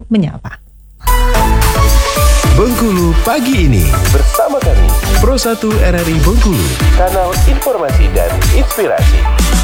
Menyapa. Bengkulu pagi ini bersama kami Pro 1 RRI Bengkulu, kanal informasi dan inspirasi.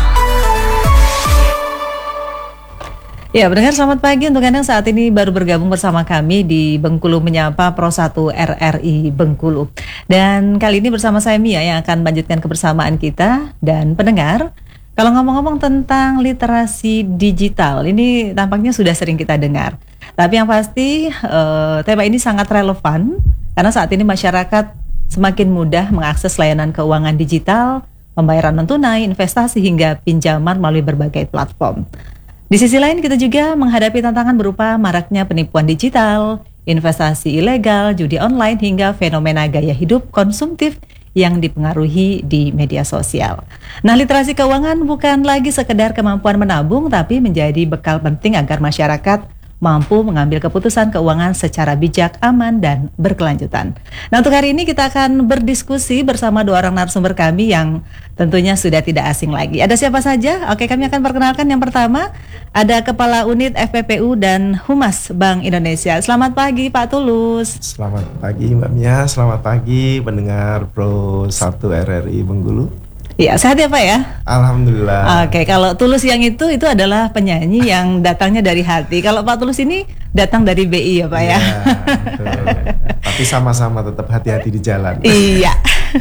Ya, pendengar selamat pagi untuk Anda yang saat ini baru bergabung bersama kami di Bengkulu Menyapa Pro 1 RRI Bengkulu. Dan kali ini bersama saya Mia yang akan melanjutkan kebersamaan kita dan pendengar. Kalau ngomong-ngomong tentang literasi digital, ini tampaknya sudah sering kita dengar. Tapi yang pasti tema ini sangat relevan karena saat ini masyarakat semakin mudah mengakses layanan keuangan digital, pembayaran non-tunai, investasi hingga pinjaman melalui berbagai platform. Di sisi lain kita juga menghadapi tantangan berupa maraknya penipuan digital, investasi ilegal, judi online hingga fenomena gaya hidup konsumtif yang dipengaruhi di media sosial. Nah, literasi keuangan bukan lagi sekedar kemampuan menabung, tapi menjadi bekal penting agar masyarakat mampu mengambil keputusan keuangan secara bijak, aman, dan berkelanjutan. Nah, untuk hari ini kita akan berdiskusi bersama dua orang narasumber kami yang tentunya sudah tidak asing lagi. Ada siapa saja? Oke, kami akan perkenalkan yang pertama, ada Kepala Unit FPPU dan Humas Bank Indonesia. Selamat pagi Pak Tulus. Selamat pagi Mbak Mia, selamat pagi pendengar Pro 1 RRI Bengkulu. Ya, sehat ya Pak ya? Alhamdulillah. Oke, kalau Tulus yang itu adalah penyanyi yang datangnya dari hati. Kalau Pak Tulus ini datang dari BI ya Pak ya? Betul. Tapi sama-sama tetap hati-hati di jalan. Iya.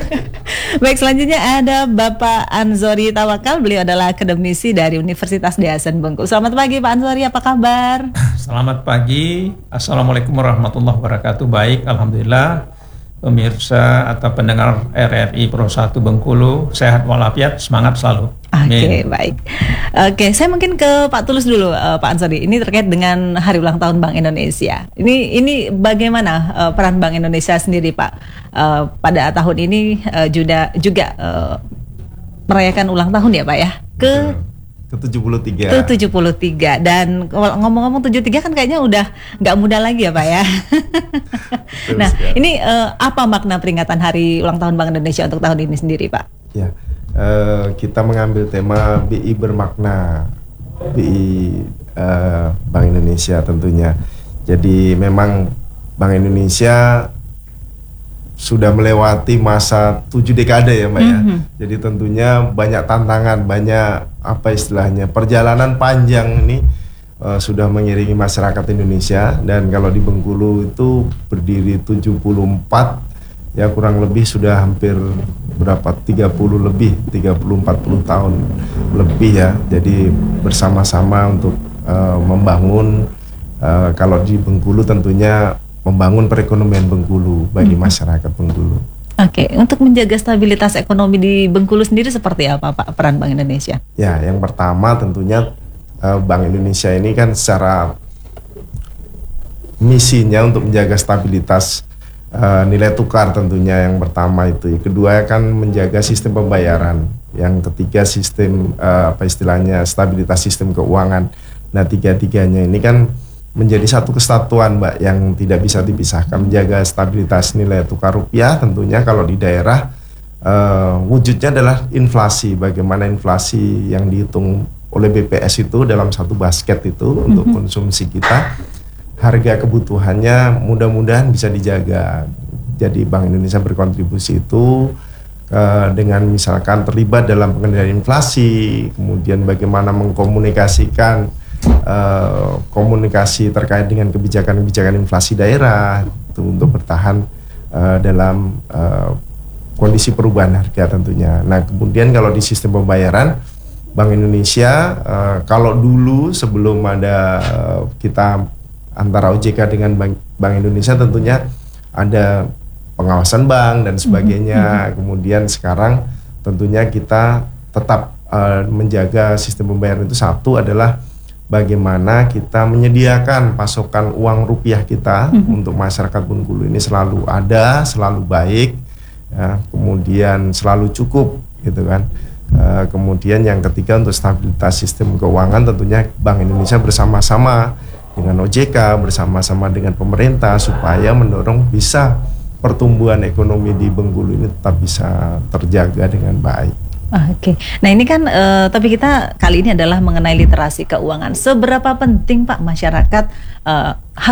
Baik, selanjutnya ada Bapak Anzori Tawakal. Beliau adalah akademisi dari Universitas Dayasan Bengkulu. Selamat pagi Pak Anzori, apa kabar? Selamat pagi. Assalamualaikum warahmatullahi wabarakatuh. Baik, alhamdulillah. Pemirsa atau pendengar RRI Pro 1 Bengkulu, sehat walafiat, semangat selalu. Oke, baik. Oke, saya mungkin ke Pak Tulus dulu, Pak Ansori. Ini terkait dengan Hari Ulang Tahun Bank Indonesia. Ini bagaimana peran Bank Indonesia sendiri, Pak? Pada tahun ini juga merayakan ulang tahun ya, Pak ya? Ke-73. Ke-73. Dan ngomong-ngomong 73 kan kayaknya udah nggak muda lagi ya Pak ya. Nah, ini apa makna peringatan Hari Ulang Tahun Bank Indonesia untuk tahun ini sendiri Pak? Ya, kita mengambil tema BI bermakna, BI Bank Indonesia tentunya. Jadi memang Bank Indonesia sudah melewati masa 7 dekade ya Mbak ya. Jadi tentunya banyak tantangan, banyak perjalanan panjang ini sudah mengiringi masyarakat Indonesia. Dan kalau di Bengkulu itu berdiri 74, ya kurang lebih sudah hampir 30-40 tahun lebih ya. Jadi bersama-sama untuk membangun, kalau di Bengkulu tentunya membangun perekonomian Bengkulu bagi masyarakat Bengkulu. Oke, untuk menjaga stabilitas ekonomi di Bengkulu sendiri seperti apa Pak peran Bank Indonesia? Ya, yang pertama tentunya Bank Indonesia ini kan secara misinya untuk menjaga stabilitas nilai tukar tentunya yang pertama itu. Kedua kan menjaga sistem pembayaran. Yang ketiga sistem stabilitas sistem keuangan. Nah, tiga-tiganya ini kan menjadi satu kesatuan Mbak yang tidak bisa dipisahkan. Menjaga stabilitas nilai tukar rupiah tentunya kalau di daerah wujudnya adalah inflasi. Bagaimana inflasi yang dihitung oleh BPS itu dalam satu basket itu untuk konsumsi kita, harga kebutuhannya mudah-mudahan bisa dijaga. Jadi Bank Indonesia berkontribusi itu dengan misalkan terlibat dalam pengendalian inflasi, kemudian bagaimana mengkomunikasikan komunikasi terkait dengan kebijakan-kebijakan inflasi daerah itu untuk bertahan dalam kondisi perubahan harga tentunya. Nah, kemudian kalau di sistem pembayaran Bank Indonesia kalau dulu sebelum ada kita antara OJK dengan Bank Indonesia tentunya ada pengawasan bank dan sebagainya. Kemudian sekarang tentunya kita tetap menjaga sistem pembayaran itu. Satu adalah bagaimana kita menyediakan pasokan uang rupiah kita untuk masyarakat Bengkulu ini selalu ada, selalu baik, ya, kemudian selalu cukup, gitu kan. Kemudian yang ketiga untuk stabilitas sistem keuangan tentunya Bank Indonesia bersama-sama dengan OJK, bersama-sama dengan pemerintah supaya mendorong bisa pertumbuhan ekonomi di Bengkulu ini tetap bisa terjaga dengan baik. Oke, nah ini kan topik kita kali ini adalah mengenai literasi keuangan. Seberapa penting Pak masyarakat